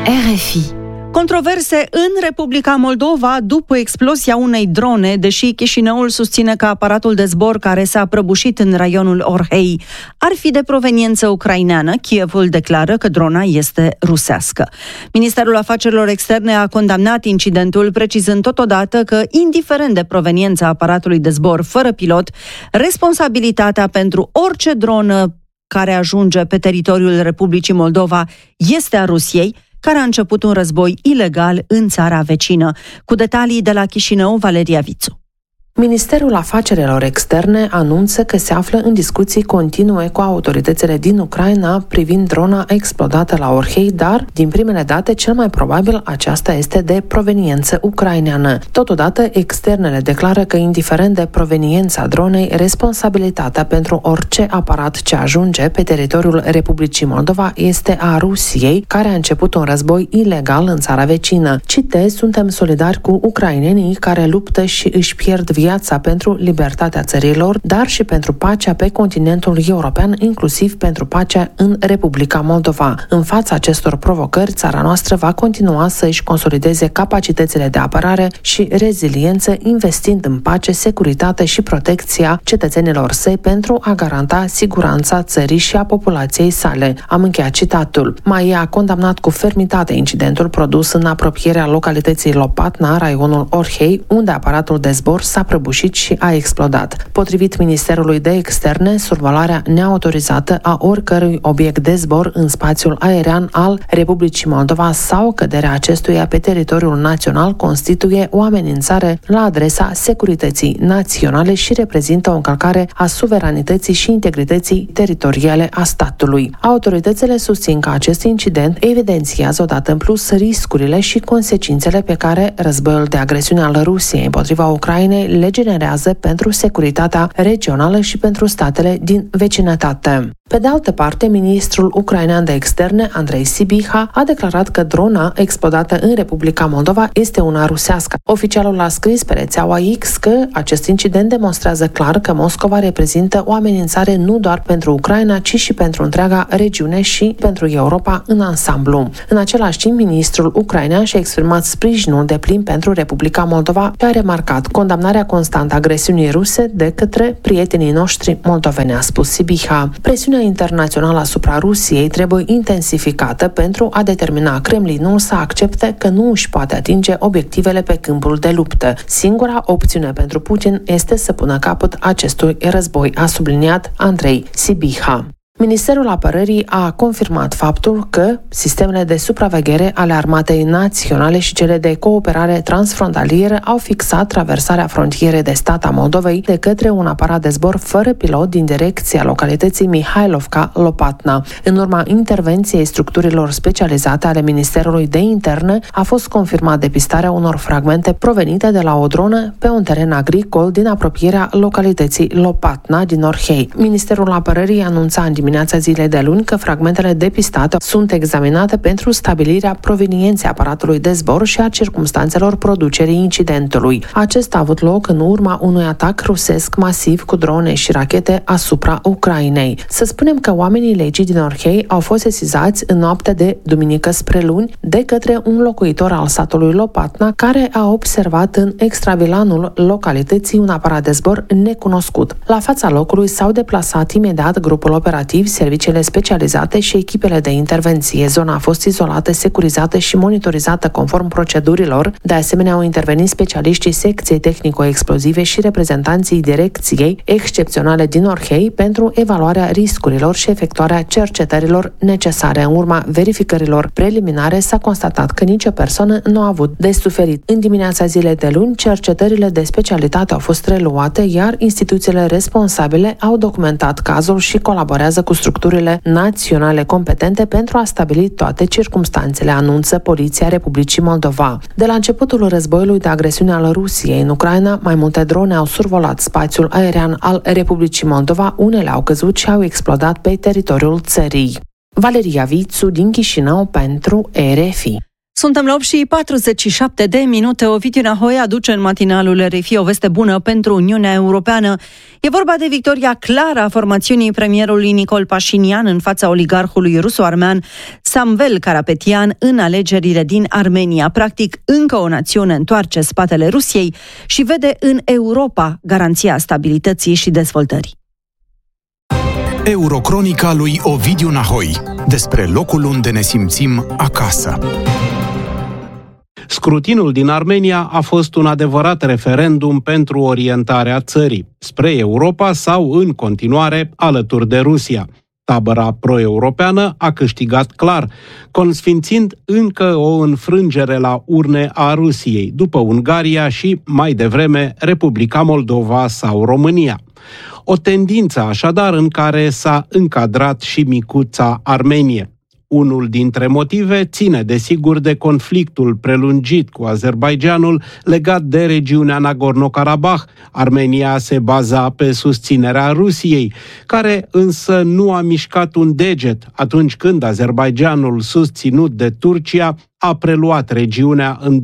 RFI. Controverse în Republica Moldova după explozia unei drone, deși Chișinăul susține că aparatul de zbor care s-a prăbușit în raionul Orhei ar fi de proveniență ucraineană. Kievul declară că drona este rusească. Ministerul Afacerilor Externe a condamnat incidentul, precizând totodată că, indiferent de proveniența aparatului de zbor fără pilot, responsabilitatea pentru orice dronă care ajunge pe teritoriul Republicii Moldova este a Rusiei, care a început un război ilegal în țara vecină. Cu detalii de la Chișinău, Valeria Vițu. Ministerul Afacerilor Externe anunță că se află în discuții continue cu autoritățile din Ucraina privind drona explodată la Orhei, dar, din primele date, cel mai probabil aceasta este de proveniență ucraineană. Totodată, externele declară că, indiferent de proveniența dronei, responsabilitatea pentru orice aparat ce ajunge pe teritoriul Republicii Moldova este a Rusiei, care a început un război ilegal în țara vecină. Citez, suntem solidari cu ucrainenii care luptă și își pierd viața pentru libertatea țărilor, dar și pentru pacea pe continentul european, inclusiv pentru pacea în Republica Moldova. În fața acestor provocări, țara noastră va continua să își consolideze capacitățile de apărare și reziliență, investind în pace, securitate și protecția cetățenilor săi pentru a garanta siguranța țării și a populației sale. Am încheiat citatul. MAIE a condamnat cu fermitate incidentul produs în apropierea localității Lopatna, raionul Orhei, unde aparatul de zbor s-a prăbușit și a explodat. Potrivit Ministerului de Externe, survolarea neautorizată a oricărui obiect de zbor în spațiul aerian al Republicii Moldova sau căderea acestuia pe teritoriul național constituie o amenințare la adresa securității naționale și reprezintă o încălcare a suveranității și integrității teritoriale a statului. Autoritățile susțin că acest incident evidențiază odată în plus riscurile și consecințele pe care războiul de agresiune al Rusiei împotriva Ucrainei le generează pentru securitatea regională și pentru statele din vecinătate. Pe de altă parte, ministrul ucrainean de externe, Andrei Sibiha, a declarat că drona explodată în Republica Moldova este una rusească. Oficialul a scris pe rețeaua X că acest incident demonstrează clar că Moscova reprezintă o amenințare nu doar pentru Ucraina, ci și pentru întreaga regiune și pentru Europa în ansamblu. În același timp, ministrul ucrainean și-a exprimat sprijinul deplin pentru Republica Moldova și a remarcat condamnarea constantă a agresiunii ruse de către prietenii noștri moldoveni, a spus Sibiha. Presiunea internațională asupra Rusiei trebuie intensificată pentru a determina Kremlinul să accepte că nu își poate atinge obiectivele pe câmpul de luptă. Singura opțiune pentru Putin este să pună capăt acestui război, a subliniat Andrei Sibiha. Ministerul Apărării a confirmat faptul că sistemele de supraveghere ale Armatei Naționale și cele de cooperare transfrontalieră au fixat traversarea frontierei de stat a Moldovei de către un aparat de zbor fără pilot din direcția localității Mihailovca-Lopatna. În urma intervenției structurilor specializate ale Ministerului de Interne, a fost confirmat depistarea unor fragmente provenite de la o dronă pe un teren agricol din apropierea localității Lopatna din Orhei. Ministerul Apărării anunța în dimineața zilei de luni că fragmentele depistate sunt examinate pentru stabilirea provenienței aparatului de zbor și a circumstanțelor producerii incidentului. Acesta a avut loc în urma unui atac rusesc masiv cu drone și rachete asupra Ucrainei. Să spunem că oamenii legii din Orhei au fost sesizați în noaptea de duminică spre luni de către un locuitor al satului Lopatna, care a observat în extravilanul localității un aparat de zbor necunoscut. La fața locului s-au deplasat imediat grupul operativ, serviciile specializate și echipele de intervenție. Zona a fost izolată, securizată și monitorizată conform procedurilor. De asemenea, au intervenit specialiștii secției tehnico-explozive și reprezentanții direcției excepționale din Orhei pentru evaluarea riscurilor și efectuarea cercetărilor necesare. În urma verificărilor preliminare s-a constatat că nicio persoană nu a avut de suferit. În dimineața zilei de luni, cercetările de specialitate au fost reluate, iar instituțiile responsabile au documentat cazul și colaborează cu structurile naționale competente pentru a stabili toate circumstanțele, anunță Poliția Republicii Moldova. De la începutul războiului de agresiune al Rusiei în Ucraina, mai multe drone au survolat spațiul aerian al Republicii Moldova, unele au căzut și au explodat pe teritoriul țării. Valeria Vițu din Chișinău pentru RFI. Suntem la 8:47. Ovidiu Nahoi aduce în matinalul RFI o veste bună pentru Uniunea Europeană. E vorba de victoria clară a formațiunii premierului Nicol Pașinian în fața oligarhului ruso-armean Samvel Karapetian în alegerile din Armenia. Practic, încă o națiune întoarce spatele Rusiei și vede în Europa garanția stabilității și dezvoltării. Eurocronica lui Ovidiu Nahoi, despre locul unde ne simțim acasă. Scrutinul din Armenia a fost un adevărat referendum pentru orientarea țării, spre Europa sau, în continuare, alături de Rusia. Tabăra pro-europeană a câștigat clar, consfințind încă o înfrângere la urne a Rusiei, după Ungaria și, mai devreme, Republica Moldova sau România. O tendință, așadar, în care s-a încadrat și micuța Armenie. Unul dintre motive ține, desigur, de conflictul prelungit cu Azerbaidjanul legat de regiunea Nagorno-Karabakh. Armenia se baza pe susținerea Rusiei, care însă nu a mișcat un deget atunci când Azerbaidjanul, susținut de Turcia, a preluat regiunea în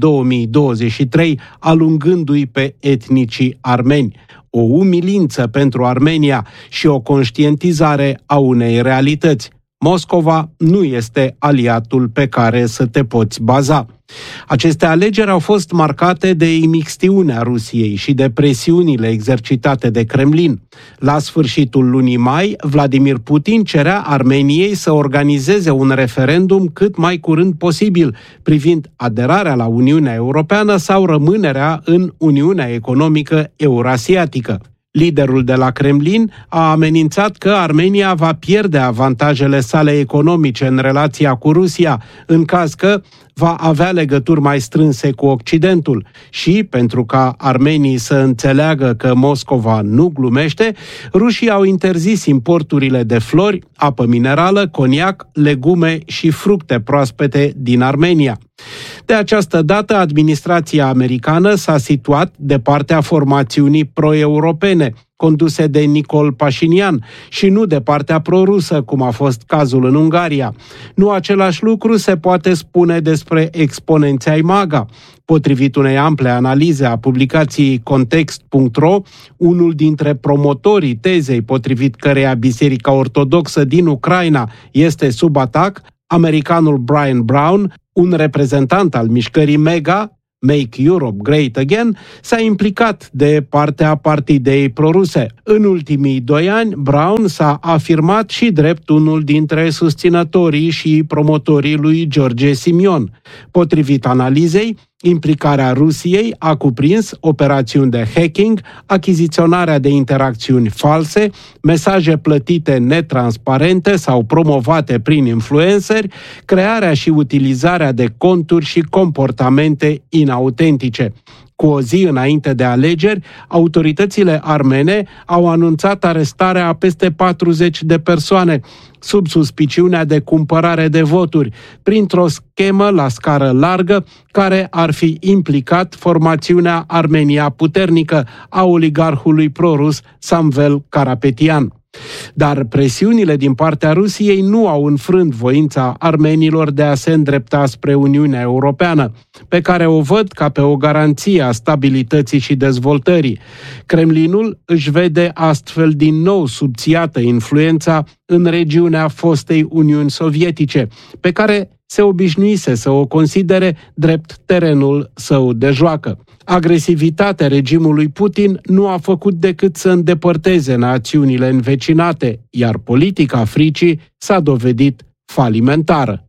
2023, alungându-i pe etnicii armeni. O umilință pentru Armenia și o conștientizare a unei realități. Moscova nu este aliatul pe care să te poți baza. Aceste alegeri au fost marcate de imixtiunea Rusiei și de presiunile exercitate de Kremlin. La sfârșitul lunii mai, Vladimir Putin cerea Armeniei să organizeze un referendum cât mai curând posibil, privind aderarea la Uniunea Europeană sau rămânerea în Uniunea Economică Eurasiatică. Liderul de la Kremlin a amenințat că Armenia va pierde avantajele sale economice în relația cu Rusia, în caz că va avea legături mai strânse cu Occidentul și, pentru ca armenii să înțeleagă că Moscova nu glumește, rușii au interzis importurile de flori, apă minerală, coniac, legume și fructe proaspete din Armenia. De această dată, administrația americană s-a situat de partea formațiunii pro-europene, conduse de Nicol Pașinian, și nu de partea prorusă, cum a fost cazul în Ungaria. Nu același lucru se poate spune despre exponenții ai MAGA. Potrivit unei ample analize a publicației Context.ro, unul dintre promotorii tezei potrivit căreia Biserica Ortodoxă din Ucraina este sub atac, americanul Brian Brown, un reprezentant al mișcării MEGA, Make Europe Great Again, s-a implicat de partea partidei proruse. În ultimii 2 ani, Brown s-a afirmat și drept unul dintre susținătorii și promotorii lui George Simion. Potrivit analizei, implicarea Rusiei a cuprins operațiuni de hacking, achiziționarea de interacțiuni false, mesaje plătite netransparente sau promovate prin influenceri, crearea și utilizarea de conturi și comportamente inautentice. Cu o zi înainte de alegeri, autoritățile armene au anunțat arestarea a peste 40 de persoane, sub suspiciunea de cumpărare de voturi, printr-o schemă la scară largă care ar fi implicat formațiunea Armenia Puternică a oligarhului prorus Samvel Karapetian. Dar presiunile din partea Rusiei nu au înfrânt voința armenilor de a se îndrepta spre Uniunea Europeană, pe care o văd ca pe o garanție a stabilității și dezvoltării. Kremlinul își vede astfel din nou subțiată influența în regiunea fostei Uniuni Sovietice, pe care se obișnuise să o considere drept terenul său de joacă. Agresivitatea regimului Putin nu a făcut decât să îndepărteze națiunile învecinate, iar politica fricii s-a dovedit falimentară.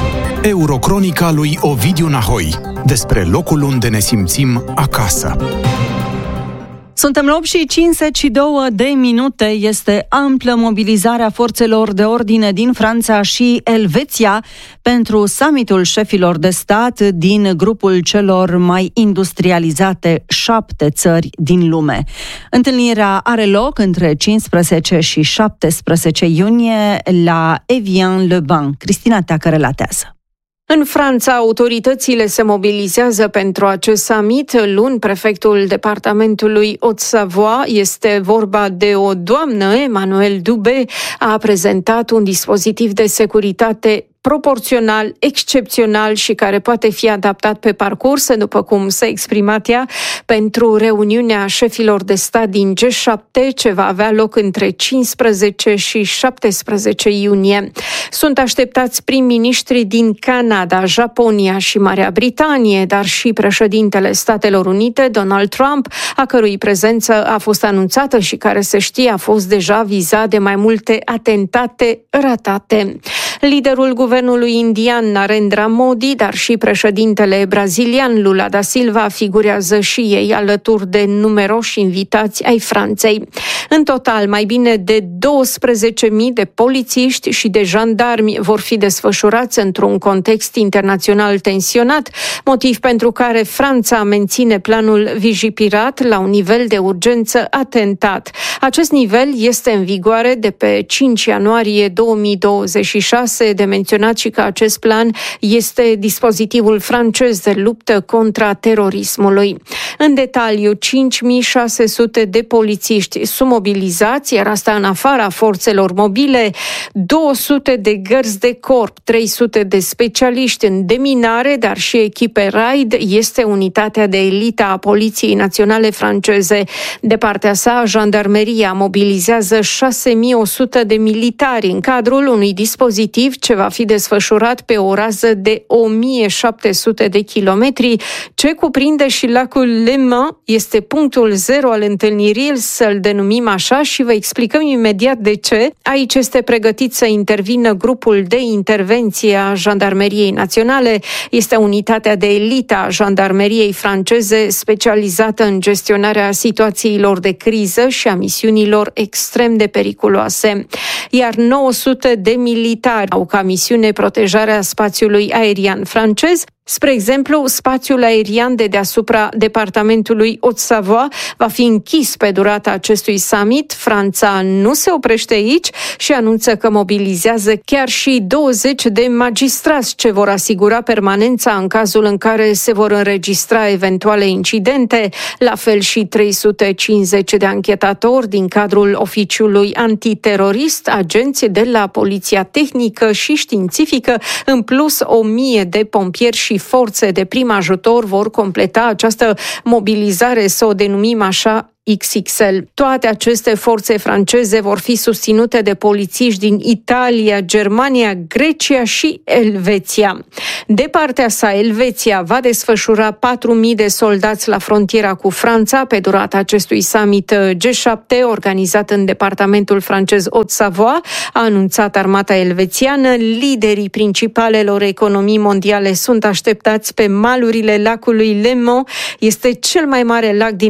Eurocronica lui Ovidiu Nahoi, despre locul unde ne simțim acasă. Suntem la 8:52. Este amplă mobilizarea forțelor de ordine din Franța și Elveția pentru summitul șefilor de stat din grupul celor mai industrializate 7 țări din lume. Întâlnirea are loc între 15 și 17 iunie la Evian-le-Bain. Cristina Teacă relatează. În Franța, autoritățile se mobilizează pentru acest summit. Luni, prefectul departamentului Haute-Savoie, este vorba de o doamnă, Emmanuelle Dubé, a prezentat un dispozitiv de securitate proporțional, excepțional și care poate fi adaptat pe parcurs, după cum s-a exprimat ea, pentru reuniunea șefilor de stat din G7, ce va avea loc între 15 și 17 iunie. Sunt așteptați prim-ministrii din Canada, Japonia și Marea Britanie, dar și președintele Statelor Unite, Donald Trump, a cărui prezență a fost anunțată și care, se știe, a fost deja vizat de mai multe atentate ratate. Liderul guvernului indian Narendra Modi, dar și președintele brazilian Lula da Silva figurează și ei alături de numeroși invitați ai Franței. În total, mai bine de 12.000 de polițiști și de jandarmi vor fi desfășurați într-un context internațional tensionat, motiv pentru care Franța menține planul Vigipirat la un nivel de urgență atentat. Acest nivel este în vigoare de pe 5 ianuarie 2026, de menționat și că acest plan este dispozitivul francez de luptă contra terorismului. În detaliu, 5.600 de polițiști sunt mobilizați, iar asta în afara forțelor mobile, 200 de gărzi de corp, 300 de specialiști în deminare, dar și echipe raid, este unitatea de elită a Poliției Naționale franceze. De partea sa, jandarmeria mobilizează 6.100 de militari în cadrul unui dispozitiv ce va fi desfășurat pe o rază de 1.700 de kilometri, ce cuprinde și lacul Le Mans. Este punctul zero al întâlnirii, să-l denumim așa, și vă explicăm imediat de ce. Aici este pregătit să intervină grupul de intervenție a Jandarmeriei Naționale. Este unitatea de elită a Jandarmeriei franceze specializată în gestionarea situațiilor de criză și a misiunilor extrem de periculoase. Iar 900 de militari au ca misiune protejarea spațiului aerian francez. Spre exemplu, spațiul aerian de deasupra departamentului Haute-Savoie va fi închis pe durata acestui summit. Franța nu se oprește aici și anunță că mobilizează chiar și 20 de magistrați ce vor asigura permanența în cazul în care se vor înregistra eventuale incidente, la fel și 350 de anchetatori din cadrul oficiului antiterorist, agenți de la Poliția Tehnică și Științifică, în plus 1.000 de pompieri și forțe de prim ajutor vor completa această mobilizare, să o denumim așa, XXL. Toate aceste forțe franceze vor fi susținute de polițiști din Italia, Germania, Grecia și Elveția. De partea sa, Elveția va desfășura 4.000 de soldați la frontiera cu Franța pe durata acestui summit G7 organizat în departamentul francez Haute-Savoie, a anunțat armata elvețiană. Liderii principalelor economii mondiale sunt așteptați pe malurile lacului Le Mans. Este cel mai mare lac din